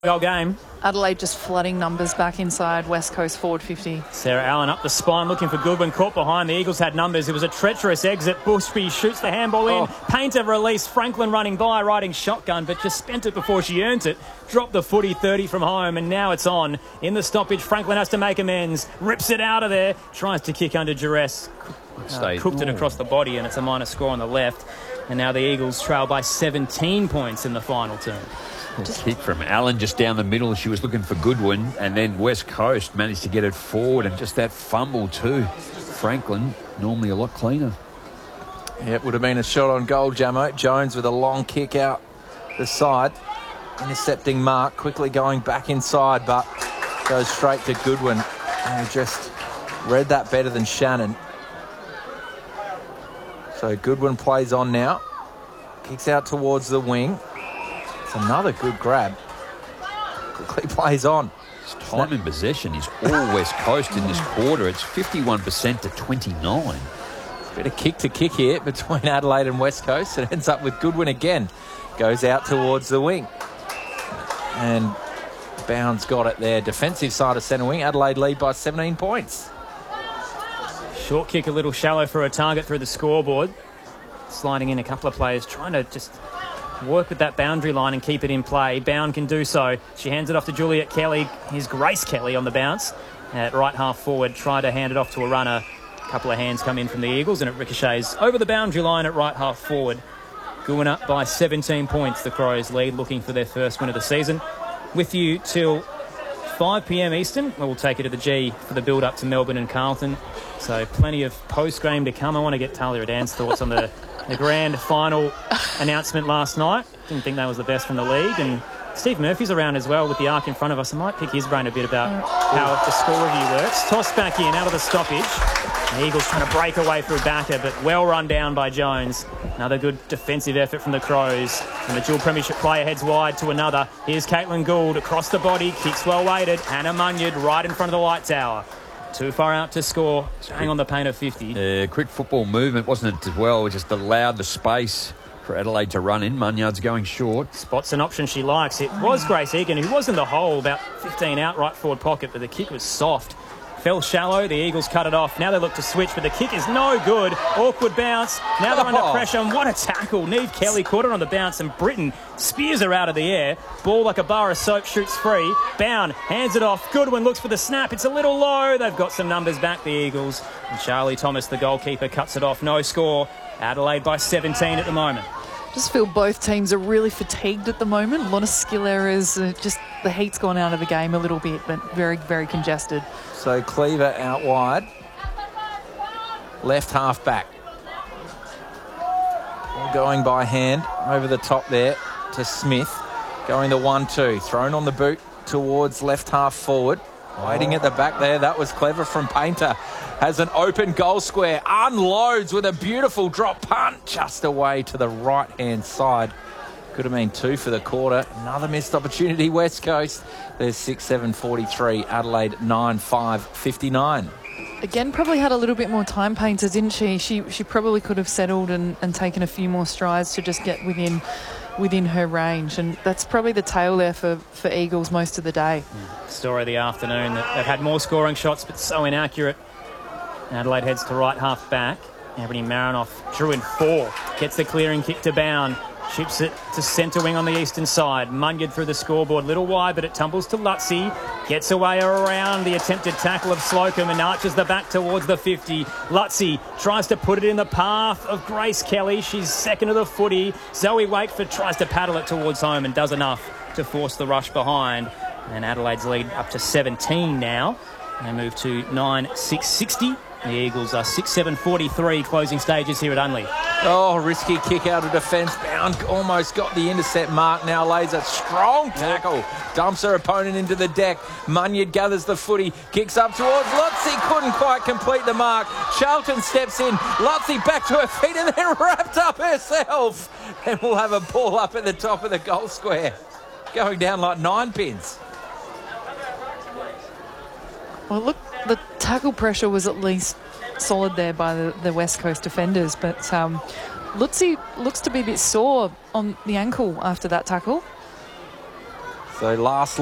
Goal game. Adelaide just flooding numbers back inside West Coast forward 50. Sarah Allen up the spine looking for Goodwin, caught behind. The Eagles had numbers. It was a treacherous exit. Bushby shoots the handball in. Painter release. Franklin running by, riding shotgun, but just spent it before she earned it. Dropped the footy 30 from home, and now it's on. In the stoppage, Franklin has to make amends. Rips it out of there. Tries to kick under duress. Cooked it across the body, and it's a minor score on the left. And now the Eagles trail by 17 points in the final term. Kick from Allen just down the middle. She was looking for Goodwin, and then West Coast managed to get it forward, and just that fumble too. Franklin, normally a lot cleaner. Yeah, it would have been a shot on goal, Jamo. Jones with a long kick out the side. Intercepting Mark, quickly going back inside, but goes straight to Goodwin. And he just read that better than Shannon. So Goodwin plays on now. Kicks out towards the wing. It's another good grab. Quickly plays on. His time in possession is all West Coast in this quarter. It's 51% to 29. Bit of kick to kick here between Adelaide and West Coast. It ends up with Goodwin again. Goes out towards the wing. And Bounds got it there. Defensive side of centre wing. Adelaide lead by 17 points. Short kick a little shallow for a target through the scoreboard. Sliding in a couple of players, trying to just work with that boundary line and keep it in play. Bound can do so. She hands it off to Juliet Kelly. Here's Grace Kelly on the bounce at right half forward. Try to hand it off to a runner. A couple of hands come in from the Eagles and it ricochets over the boundary line at right half forward. Going up by 17 points. The Crows lead, looking for their first win of the season. With you till 5 p.m. Eastern. We'll take you to the G for the build-up to Melbourne and Carlton. So plenty of post-game to come. I want to get Talia Dan's thoughts on the grand final announcement last night. Didn't think that was the best from the league. And Steve Murphy's around as well with the arc in front of us. I might pick his brain a bit about how the score review works. Toss back in out of the stoppage. The Eagles trying to break away through backer, but well run down by Jones. Another good defensive effort from the Crows. And the dual premiership player heads wide to another. Here's Caitlin Gould across the body. Kicks well weighted. Anna Munyard right in front of the light tower. Too far out to score. Hang on the paint of 50. Quick football movement, wasn't it, as well? It just allowed the space for Adelaide to run in. Munyard's going short. Spots an option she likes. It was Grace Egan, who was in the hole, about 15 out right forward pocket, but the kick was soft. Fell shallow. The Eagles cut it off. Now they look to switch, but the kick is no good. Awkward bounce. Now they're under pressure. And what a tackle. Neve Kelly caught it on the bounce, and Britton spears her out of the air. Ball like a bar of soap, shoots free. Bound hands it off. Goodwin looks for the snap. It's a little low. They've got some numbers back, the Eagles. And Charlie Thomas, the goalkeeper, cuts it off. No score. Adelaide by 17 at the moment. Just feel both teams are really fatigued at the moment. A lot of skill errors. Just the heat's gone out of the game a little bit, but very, very congested. So Cleaver out wide. Left half back. Going by hand over the top there to Smith. Going the 1-2. Thrown on the boot towards left half forward. Waiting at the back there. That was clever from Painter. Has an open goal square. Unloads with a beautiful drop punt. Just away to the right-hand side. Could have been 2 for the quarter. Another missed opportunity, West Coast. There's 6-7-43. Adelaide 9-5-59. Again, probably had a little bit more time, Painter, didn't she? She probably could have settled and taken a few more strides to just get within her range. And that's probably the tale there for Eagles most of the day. Story of the afternoon. They've had more scoring shots, but so inaccurate. Adelaide heads to right half back. Ebony Marinoff drew in 4. Gets the clearing kick to Bound. Ships it to centre wing on the eastern side. Munyard through the scoreboard. Little wide, but it tumbles to Lutzi. Gets away around the attempted tackle of Slocum and arches the back towards the 50. Lutzi tries to put it in the path of Grace Kelly. She's second of the footy. Zoe Wakeford tries to paddle it towards home and does enough to force the rush behind. And Adelaide's lead up to 17 now. They move to 9-6-60. The Eagles are 6-7-43 closing stages here at Unley. Oh, risky kick out of defence. Bound almost got the intercept mark. Now lays a strong tackle. Dumps her opponent into the deck. Munyard gathers the footy. Kicks up towards Lutzi. Couldn't quite complete the mark. Charlton steps in. Lutzi back to her feet and then wrapped up herself. And we'll have a ball up at the top of the goal square. Going down like 9 pins. Well, look, the tackle pressure was at least solid there by the West Coast defenders, but Lutzi looks to be a bit sore on the ankle after that tackle. So last